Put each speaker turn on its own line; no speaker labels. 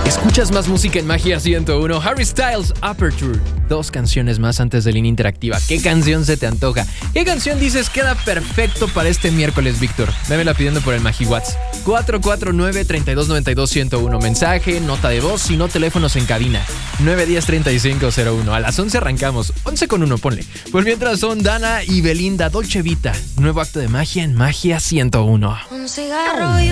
Escuchas más música en Magia 101. Harry Styles, Aperture. 2 canciones más antes de Línea Interactiva. ¿Qué canción se te antoja? ¿Qué canción dices queda perfecto para este miércoles, Víctor? Vémela pidiendo por el MagiWhat's 449-3292-101. Mensaje, nota de voz y no teléfonos en cabina. 910-3501. A las 11 arrancamos. 11:01, ponle. Pues mientras son Dana y Belinda, Dolce Vita. Nuevo acto de magia en Magia 101.
Un cigarro y